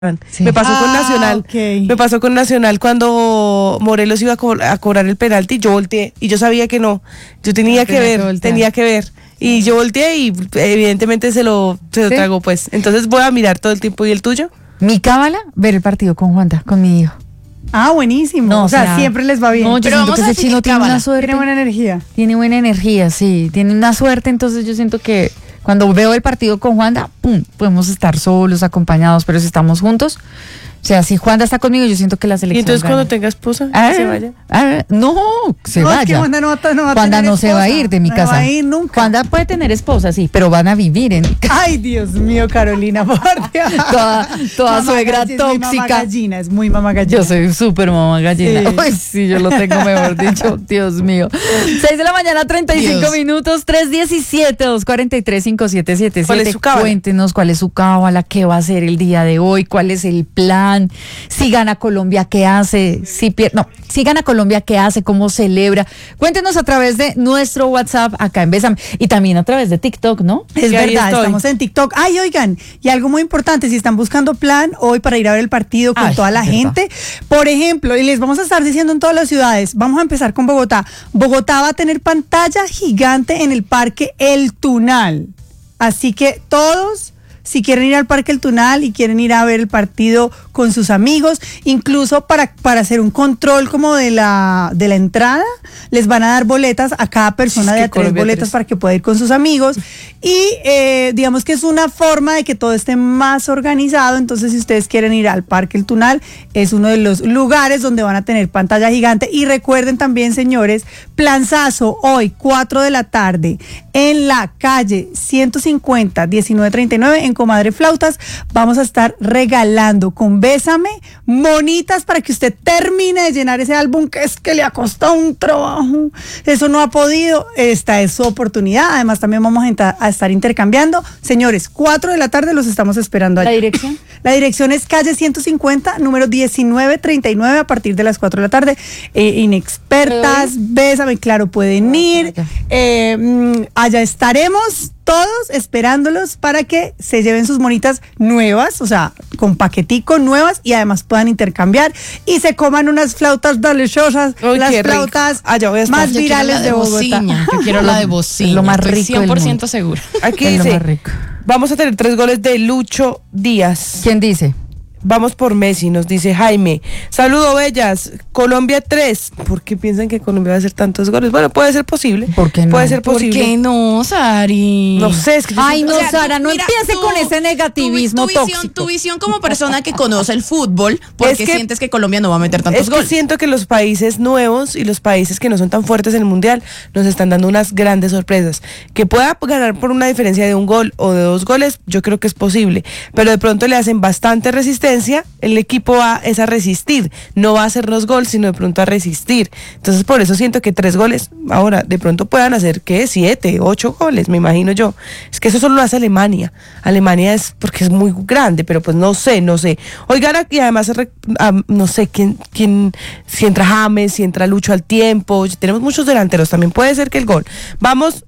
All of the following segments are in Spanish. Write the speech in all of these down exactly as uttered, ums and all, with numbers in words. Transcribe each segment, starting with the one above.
Sí. Me pasó ah, con Nacional, okay. me pasó con Nacional cuando Morelos iba a, co a cobrar el penalti, yo volteé y yo sabía que no, yo tenía, que, tenía ver, que tenía que ver y yo volteé y evidentemente se lo, se lo ¿Sí? tragó pues, entonces voy a mirar todo el tiempo. ¿Y el tuyo? Mi cábala, ver el partido con Juanda, con mi hijo. Ah, buenísimo, no, o sea, sea siempre les va bien. No, yo Pero siento que ese chino tiene una suerte. Tiene buena energía. Tiene buena energía, sí, tiene una suerte, entonces yo siento que cuando veo el partido con Juanda, pum, podemos estar solos, acompañados, pero si estamos juntos, o sea, si Juanda está conmigo, yo siento que la selección ¿Y entonces gana. Cuando tenga esposa, ah, se vaya? Ah, no, se no, vaya. Es que Juanda no va, no va a Juanda tener no esposa. se va a ir de mi no casa. No va a ir nunca. Juanda puede tener esposa, sí, pero van a vivir en mi casa. Ay, Dios mío, Carolina, por Dios. Toda, toda suegra gallina, tóxica. Es muy mamá gallina, es muy mamá gallina. Yo soy súper mamá gallina. Sí. Ay, sí, yo lo tengo mejor dicho. Dios mío. seis de la mañana, treinta y cinco Dios. Minutos, tres diecisiete, dos cuarenta y tres, cinco siete siete siete. ¿Cuál es su cábala? Cuéntenos cuál es su cábala, qué va a hacer el día de hoy, cuál es el plan. Si gana Colombia, ¿qué hace? Si pierde, no, si gana Colombia, ¿qué hace? ¿Cómo celebra? Cuéntenos a través de nuestro WhatsApp acá en Bésame y también a través de TikTok, ¿no? Es verdad, estamos en TikTok. Ay, oigan, y algo muy importante, si están buscando plan hoy para ir a ver el partido con Ay, toda la gente, por ejemplo, y les vamos a estar diciendo en todas las ciudades, vamos a empezar con Bogotá. Bogotá va a tener pantalla gigante en el Parque El Tunal. Así que todos, si quieren ir al Parque El Tunal y quieren ir a ver el partido con sus amigos, incluso para, para hacer un control como de la, de la entrada, les van a dar boletas a cada persona, es de a tres boletas tres. Para que pueda ir con sus amigos y eh, digamos que es una forma de que todo esté más organizado. Entonces si ustedes quieren ir al Parque El Tunal, es uno de los lugares donde van a tener pantalla gigante. Y recuerden también, señores, planzazo hoy, cuatro de la tarde, en la calle ciento cincuenta, diecinueve treinta y nueve, en Comadre Flautas, vamos a estar regalando con Bésame monitas para que usted termine de llenar ese álbum que es que le ha costado un trabajo, eso no ha podido. Esta es su oportunidad. Además también vamos a, a estar intercambiando. Señores, cuatro de la tarde los estamos esperando allá. ¿La dirección? La dirección es calle ciento cincuenta, número diecinueve treinta y nueve, a partir de las cuatro de la tarde. Eh, inexpertas, Bésame, claro, pueden ir. Eh, mm, allá estaremos todos esperándolos para que se lleven sus monitas nuevas, o sea, con paquetico nuevas, y además puedan intercambiar y se coman unas flautas deliciosas. Uy, las flautas ah, más virales de, de Bogotá. Bociña. Yo quiero la de Bociña. Lo más rico. Estoy cien por ciento segura. Aquí dice, vamos a tener tres goles de Lucho Díaz. ¿Quién dice? Vamos por Messi, nos dice Jaime. Saludo, bellas. Colombia tres. ¿Por qué piensan que Colombia va a hacer tantos goles? Bueno, puede ser posible. ¿Por qué no? Puede ser posible. ¿Por qué no, Sari? No sé, es que yo Ay, no, o sea, Sara, no mira, empiece tu, con ese negativismo tu, tu visión, tóxico. Tu visión como persona que conoce el fútbol, porque es que, sientes que Colombia no va a meter tantos es goles. Es que siento que los países nuevos y los países que no son tan fuertes en el Mundial nos están dando unas grandes sorpresas. Que pueda ganar por una diferencia de un gol o de dos goles, yo creo que es posible. Pero de pronto le hacen bastante resistencia, el equipo va es a resistir, no va a hacernos gol, sino de pronto a resistir. Entonces por eso siento que tres goles, ahora de pronto puedan hacer, ¿qué? Siete, ocho goles, me imagino yo. Es que eso solo lo hace Alemania. Alemania es porque es muy grande, pero pues no sé, no sé. Oigan, y además no sé quién, quién, si entra James, si entra Lucho al tiempo, tenemos muchos delanteros, también puede ser que el gol. Vamos,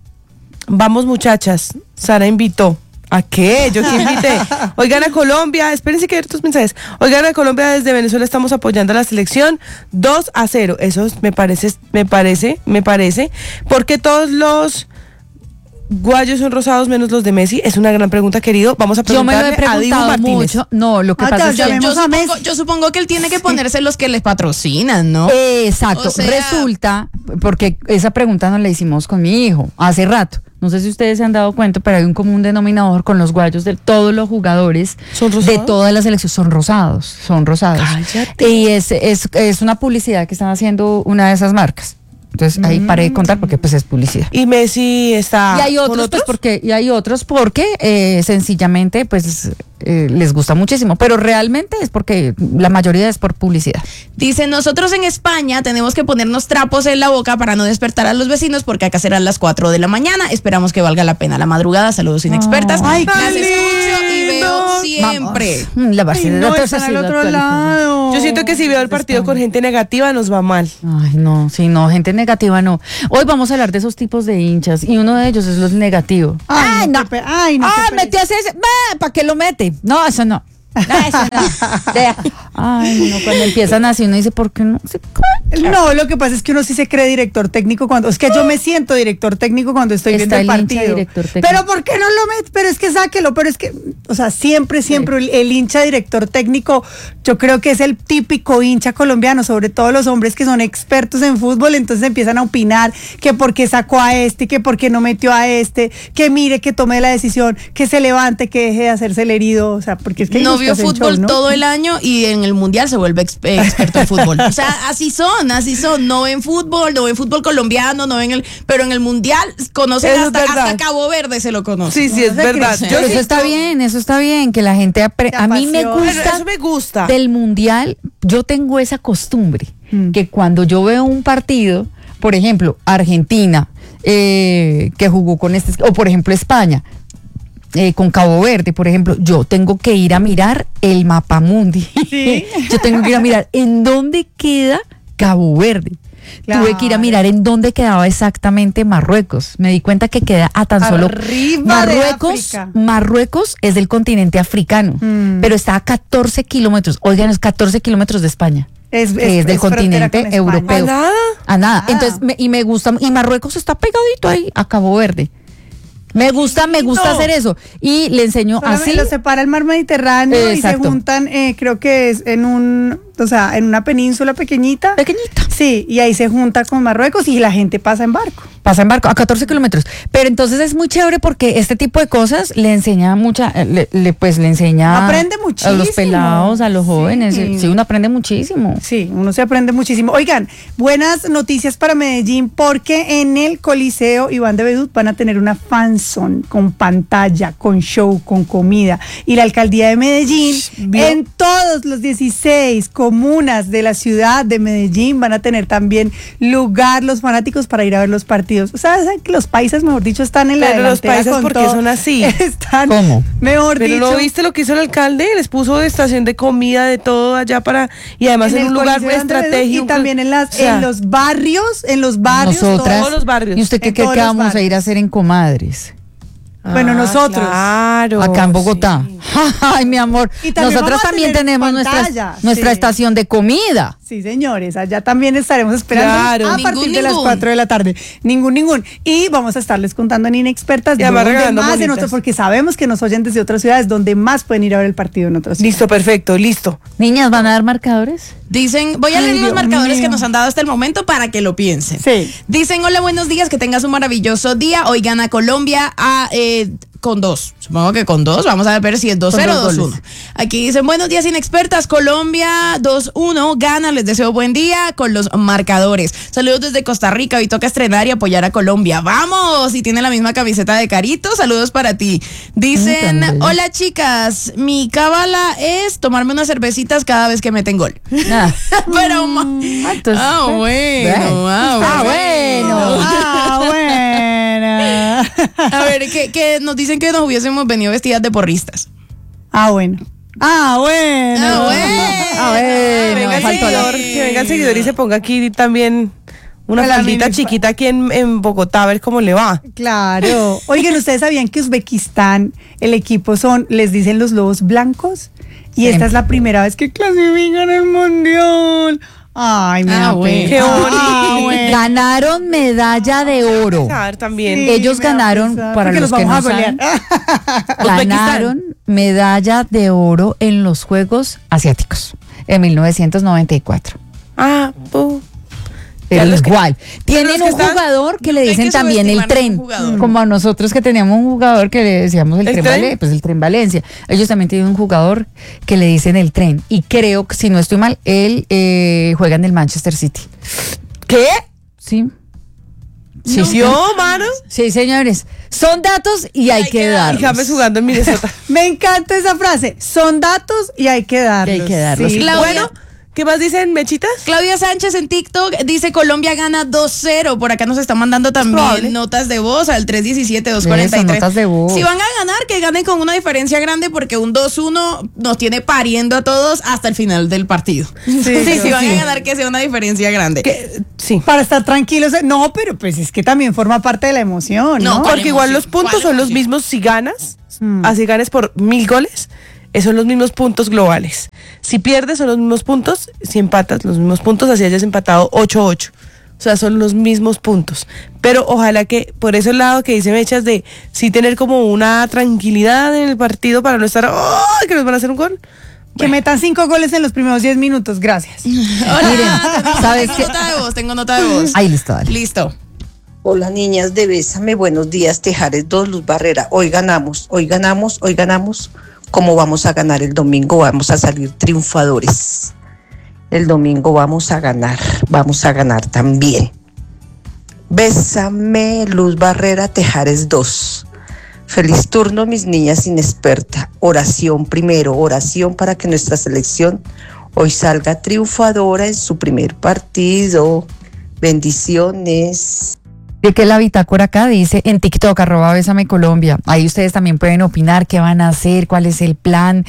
vamos muchachas, Sara invitó. ¿A qué? Yo que invité. Oigan a Colombia, espérense que ver tus mensajes. Oigan a Colombia, desde Venezuela estamos apoyando a la selección dos a cero. Eso me parece, me parece, me parece. Porque todos los guayos son rosados menos los de Messi. Es una gran pregunta, querido. Vamos a preguntarle a Diego Martínez. Mucho. No, lo que ah, pasa es que yo supongo, yo supongo que él tiene que ponerse los que les patrocinan, ¿no? Exacto. O sea, resulta, porque esa pregunta nos la hicimos con mi hijo hace rato. No sé si ustedes se han dado cuenta, pero hay un común denominador con los guayos de todos los jugadores de toda la selección. Son rosados, son rosados. Cállate. Y es, es, es una publicidad que están haciendo una de esas marcas. Entonces ahí paré de contar porque pues es publicidad. Y Messi está y hay otros, ¿con otros? Pues porque y hay otros porque eh, sencillamente pues eh, les gusta muchísimo, pero realmente es porque la mayoría es por publicidad. Dice, nosotros en España tenemos que ponernos trapos en la boca para no despertar a los vecinos porque acá serán las cuatro de la mañana. Esperamos que valga la pena la madrugada. Saludos inexpertas. Ay, las qué escucho y veo siempre. Vamos. La Ay, no, están al otro lado. Yo siento que si veo el partido con gente negativa nos va mal. Ay, no, sí, no, gente negativa no. Hoy vamos a hablar de esos tipos de hinchas y uno de ellos es los negativos. Ay, no. Qué, ay, no ah, metió ese, ¿para qué lo mete? No, eso no. Ah, eso no. Vea. Ay, no, cuando empiezan así uno dice, ¿por qué no? Se- No, lo que pasa es que uno sí se cree director técnico cuando, es que yo me siento director técnico cuando estoy Está viendo el el hincha partido. director técnico. Pero ¿por qué no lo metes? Pero es que sáquelo, pero es que, o sea, siempre, siempre el, el hincha director técnico, yo creo que es el típico hincha colombiano, sobre todo los hombres que son expertos en fútbol, entonces empiezan a opinar que por qué sacó a este, que por qué no metió a este, que mire, que tome la decisión, que se levante, que deje de hacerse el herido, o sea, porque es que hay No unos que vio hacen fútbol show, ¿no? todo el año y en el mundial se vuelve ex- eh, experto en fútbol. O sea, así son, así son. No ven fútbol, no ven fútbol colombiano, no ven el. Pero en el mundial conocen Eso es hasta, verdad. hasta Cabo Verde se lo conocen. Sí, sí, es se verdad. cree. Yo Pero eso sí- está bien, eso está bien, que la gente apre- Se a mí me apasiona. Pero gusta eso me gusta. del mundial, yo tengo esa costumbre, Mm. que cuando yo veo un partido, por ejemplo, Argentina, eh, que jugó con este, o por ejemplo España, eh, con Cabo Verde, por ejemplo, yo tengo que ir a mirar el mapamundi. Sí. Yo tengo que ir a mirar en dónde queda Cabo Verde. Tuve que ir a Claro. mirar en dónde quedaba exactamente Marruecos. Me di cuenta que queda a tan solo Arriba de Marruecos. África. Marruecos es del continente africano, Mm. pero está a catorce kilómetros. Oigan, es catorce kilómetros de España. Es, que es del frontera continente con España. europeo. ¿A nada? A nada. Ah. Entonces, me- y me gusta, y Marruecos está pegadito ahí a Cabo Verde. Me gusta, me gusta No. hacer eso. Y le enseño Solamente así. lo separa el mar Mediterráneo y se Exacto. juntan, eh, creo que es en un, o sea, en una península pequeñita. Pequeñita. Sí, y ahí se junta con Marruecos y la gente pasa en barco. Pasa en barco a catorce kilómetros. Pero entonces es muy chévere porque este tipo de cosas le enseña mucha, eh, le, le- pues le enseña Aprende a los muchísimo. pelados, a los Sí. jóvenes. Sí, uno aprende muchísimo. Sí, uno se aprende muchísimo. Oigan, buenas noticias para Medellín porque en el Coliseo Iván de Bedut van a tener una fanzone con pantalla, con show, con comida. Y la alcaldía de Medellín, ¿Vio? en todos los dieciséis comunas de la ciudad de Medellín van a tener también lugar los fanáticos para ir a ver los partidos. O sea, ¿saben que los paisas, mejor dicho, están en la Pero los delantera paisas, con ¿por qué todo? son así? Están, ¿Cómo? mejor Pero dicho. ¿no viste lo que hizo el alcalde? Les puso estación de comida, de todo allá para... Y además en, el un lugar Coliseo de Andrés estratégico. y también en las O sea, en los barrios, en los barrios, Nosotras. todos los barrios. ¿Y usted qué En cree todos que los vamos a barrios. ir a hacer en Comadres? Bueno, nosotros. Claro. Acá en Bogotá. sí. Ay, mi amor. Y también Nosotras vamos a también tener tenemos nuestra, pantalla, nuestra sí. estación de comida. Sí, señores, allá también estaremos esperando Claro. a Ningún, partir de las ningún. cuatro de la tarde. Ningún, ningún. Y vamos a estarles contando en Inexpertas Y además dónde regalando más de bonitas. nosotros, porque sabemos que nos oyen desde otras ciudades, donde más pueden ir a ver el partido en otras ciudades. Listo, perfecto, listo. Niñas, ¿van a dar marcadores? Dicen, voy a Ay, leer los Dios marcadores mío. que nos han dado hasta el momento para que lo piensen. Sí. Dicen, hola, buenos días, que tengas un maravilloso día. Hoy gana Colombia a, eh, con dos. Supongo que con dos. Vamos a ver si es dos cero o dos dos uno. goles. Aquí dicen, buenos días, inexpertas. Colombia dos uno. Gana, les deseo buen día con los marcadores. Saludos desde Costa Rica. Hoy toca estrenar y apoyar a Colombia. ¡Vamos! Y tiene la misma camiseta de Carito. Saludos para ti. Dicen, Ay, tan bella. hola, chicas. Mi cábala es tomarme unas cervecitas cada vez que meten gol. Ah. Pero, ma- Ah, entonces, ah, eh, bueno, ah, Ah, bueno. Ah, bueno. A ver, que, que nos dicen que nos hubiésemos venido vestidas de porristas. Ah, bueno. Ah, bueno. Ah, bueno. Ah, bueno. Venga el faltó seguidor, la- que venga el seguidor y se ponga aquí también una Hola, faldita Mimi. chiquita aquí en, en Bogotá, a ver cómo le va. Claro. Oigan, ¿ustedes sabían que Uzbekistán, el equipo son, les dicen los lobos blancos? Y esta es la primera vez que clasifican el mundial. Ay, me Ah, da bueno. pena. Qué bonito. Ah, bueno. Ganaron medalla de oro. A ver, también. Sí, Ellos me da ganaron, pesar, para porque los nos que vamos no a golear. Ganaron medalla de oro en los Juegos Asiáticos en mil novecientos noventa y cuatro. Ah, uh. Pero Ya los que- igual. los Tienen que un están- jugador que le no hay dicen que también el subestimar a tren. un jugador. Como a nosotros que teníamos un jugador que le decíamos el, ¿El tren, tren? Vale- pues el tren Valencia. Ellos también tienen un jugador que le dicen el tren. Y creo que, si no estoy mal, él eh, juega en el Manchester City. ¿Qué? Sí. Sí, sí. ¿Yo, mano? Sí, señores. Son datos y hay, Hay que que darlos. Y James jugando en Minnesota. Me encanta esa frase. Son datos y hay que darlos. Y hay que darlos. Sí. Claudia. Bueno, ¿qué más dicen, mechitas? Claudia Sánchez en TikTok dice Colombia gana dos cero. Por acá nos está mandando probable. también notas de voz al tres diecisiete dos cuarenta y tres. Eso, notas de voz. Si van a ganar, que ganen con una diferencia grande porque un dos uno nos tiene pariendo a todos hasta el final del partido. Sí, si van a ganar, que sea una diferencia grande. Que- sí. Para estar tranquilos. No, pero pues es que también forma parte de la emoción, ¿no? No, Porque igual emoción? los puntos ¿Cuál son los emoción? mismos si ganas, Mm. así ganes por mil goles. eh, son los mismos puntos globales. Si pierdes son los mismos puntos, si empatas los mismos puntos, así hayas empatado ocho ocho. O sea, son los mismos puntos. Pero ojalá que por ese lado que dice Mechas de sí tener como una tranquilidad en el partido para no estar, ¡oh! Que nos van a hacer un gol. Que bueno. Metan cinco goles en los primeros diez minutos, gracias. Hola, Miren, ¿sabes tengo qué? Nota de voz, tengo nota de voz. Ahí listo, dale. Listo. Hola niñas de Bésame, buenos días, Tejares dos, Luz Barrera. Hoy ganamos, hoy ganamos, hoy ganamos. ¿Cómo vamos a ganar el domingo? Vamos a salir triunfadores. El domingo vamos a ganar, vamos a ganar también. Bésame, Luz Barrera, Tejares dos. Feliz turno, mis niñas inexpertas. Oración primero, oración para que nuestra selección hoy salga triunfadora en su primer partido. Bendiciones. De que la bitácora acá dice en TikTok, arroba Bésame Colombia. Ahí ustedes también pueden opinar qué van a hacer, cuál es el plan,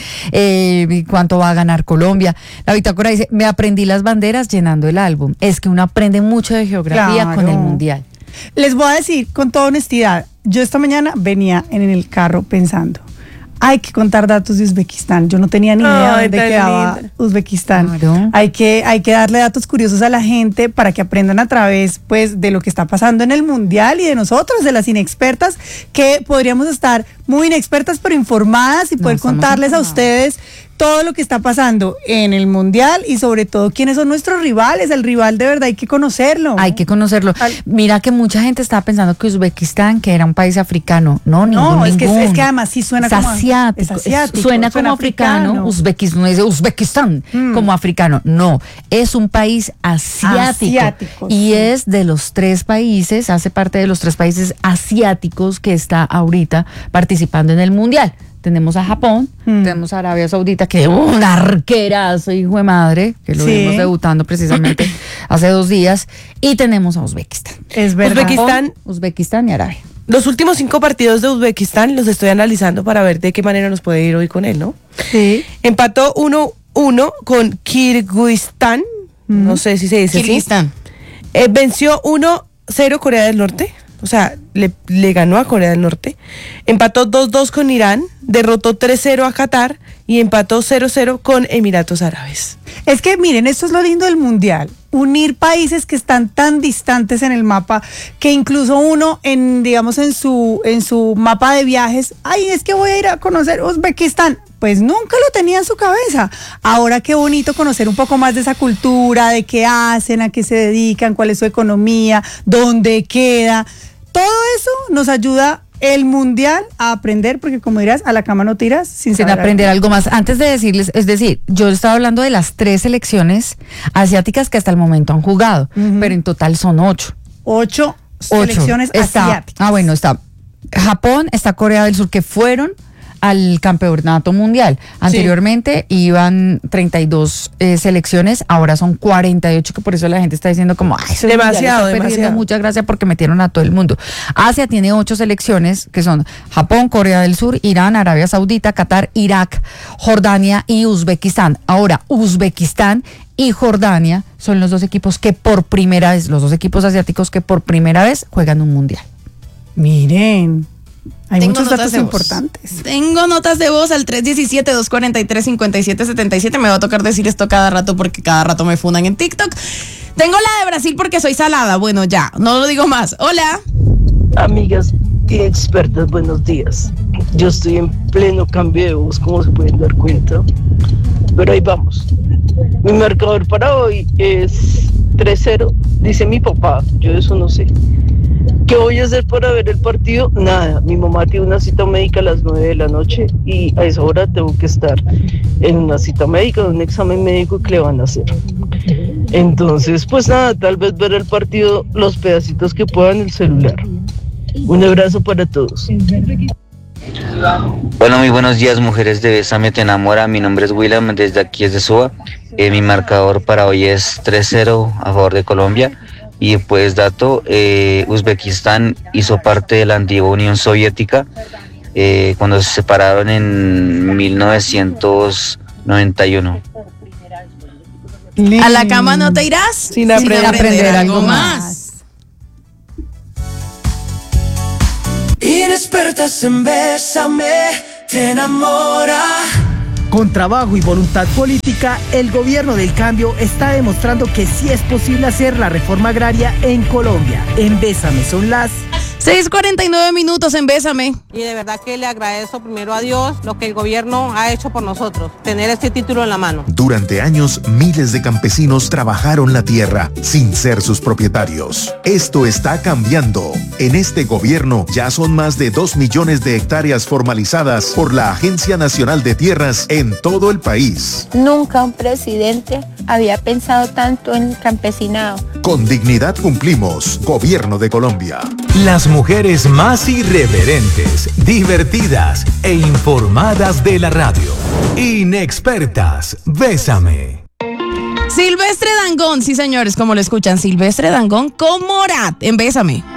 eh, cuánto va a ganar Colombia. La bitácora dice, me aprendí las banderas llenando el álbum. Es que uno aprende mucho de geografía claro. con el mundial. Les voy a decir con toda honestidad, yo esta mañana venía en el carro pensando, hay que contar datos de Uzbekistán. Yo no tenía ni idea de dónde quedaba linda. Uzbekistán. Claro. Hay que, hay que darle datos curiosos a la gente para que aprendan a través, pues, de lo que está pasando en el mundial y de nosotros, de las inexpertas, que podríamos estar muy inexpertas pero informadas y poder no, contarles a ustedes todo lo que está pasando en el mundial y sobre todo quiénes son nuestros rivales. El rival de verdad hay que conocerlo. Hay que conocerlo. Al... Mira que mucha gente estaba pensando que Uzbekistán, que era un país africano. No, ningún, no, es ningún. que, es que además sí suena es como asiático. Es asiático. Suena, suena como africano. africano. Uzbekistán, no dice Uzbekistán mm. como africano. No, es un país asiático. asiático y sí. es de los tres países, hace parte de los tres países asiáticos que está ahorita participando en el mundial. Tenemos a Japón, mm. tenemos a Arabia Saudita, que es un arquerazo, hijo de madre, que lo sí. vimos debutando precisamente hace dos días, y tenemos a Uzbekistán. Es verdad. Uzbekistán, Japón, Uzbekistán y Arabia. Los últimos cinco partidos de Uzbekistán los estoy analizando para ver de qué manera nos puede ir hoy con él, ¿no? Sí. Empató uno uno con Kirguistán, mm. no sé si se dice Kirguistán. así. Eh, venció uno cero Corea del Norte. O sea, le, le ganó a Corea del Norte. Empató dos dos con Irán, derrotó tres cero a Qatar y empató cero cero con Emiratos Árabes. Es que miren, esto es lo lindo del mundial. Unir países que están tan distantes en el mapa que incluso uno en, digamos, en su, en su mapa de viajes, ay, es que voy a ir a conocer Uzbekistán. Pues nunca lo tenía en su cabeza. Ahora qué bonito conocer un poco más de esa cultura, de qué hacen, a qué se dedican, cuál es su economía, dónde queda. Todo eso nos ayuda el mundial a aprender, porque como dirás, a la cama no tiras sin, sin aprender algo. algo más. Antes de decirles, es decir, yo estaba hablando de las tres selecciones asiáticas que hasta el momento han jugado, uh-huh. pero en total son ocho. Ocho, ocho. selecciones está, asiáticas. Ah, bueno, está Japón, está Corea del Sur, que fueron al campeonato mundial. Anteriormente sí. iban treinta y dos eh, selecciones, ahora son cuarenta y ocho, que por eso la gente está diciendo como, ay, eso demasiado, está demasiado. Muchas gracias porque metieron a todo el mundo. Asia tiene ocho selecciones, que son Japón, Corea del Sur, Irán, Arabia Saudita, Qatar, Irak, Jordania y Uzbekistán. Ahora, Uzbekistán y Jordania son los dos equipos que por primera vez, los dos equipos asiáticos que por primera vez juegan un mundial. Miren. Hay Tengo muchos datos voz. importantes. Tengo notas de voz al tres uno siete, dos cuatro tres, cinco siete siete siete. Me va a tocar decir esto cada rato porque cada rato me fundan en TikTok. Tengo la de Brasil porque soy salada. Bueno, ya, no lo digo más. Hola. Amigas y expertas, buenos días. Yo estoy en pleno cambio de voz, como se pueden dar cuenta. Pero ahí vamos. Mi marcador para hoy es tres cero, dice mi papá. Yo eso no sé. ¿Qué voy a hacer para ver el partido? Nada, mi mamá tiene una cita médica a las nueve de la noche y a esa hora tengo que estar en una cita médica, en un examen médico que le van a hacer. Entonces, pues nada, tal vez ver el partido, los pedacitos que pueda en el celular. Un abrazo para todos. Bueno, muy buenos días, mujeres de Bésame Te Enamora. Mi nombre es William, desde aquí es de Suba. Eh, mi marcador para hoy es tres cero a favor de Colombia. Y pues dato, eh, Uzbekistán hizo parte de la antigua Unión Soviética eh, cuando se separaron en mil novecientos noventa y uno. A la cama no te irás sin aprender, sin aprender, aprender algo, algo más. más. Inexpertas en Bésame Te Enamora. Con trabajo y voluntad política, el gobierno del cambio está demostrando que sí es posible hacer la reforma agraria en Colombia. En Bésame son las seis cuarenta y nueve minutos en Bésame. Y de verdad que le agradezco primero a Dios lo que el gobierno ha hecho por nosotros, tener este título en la mano. Durante años, miles de campesinos trabajaron la tierra sin ser sus propietarios. Esto está cambiando. En este gobierno ya son más de dos millones de hectáreas formalizadas por la Agencia Nacional de Tierras en todo el país. Nunca un presidente había pensado tanto en el campesinado. Con dignidad cumplimos. Gobierno de Colombia. Las mujeres más irreverentes, divertidas e informadas de la radio. Inexpertas, Bésame. Silvestre Dangond, sí señores, como lo escuchan, Silvestre Dangond con Morat en Bésame.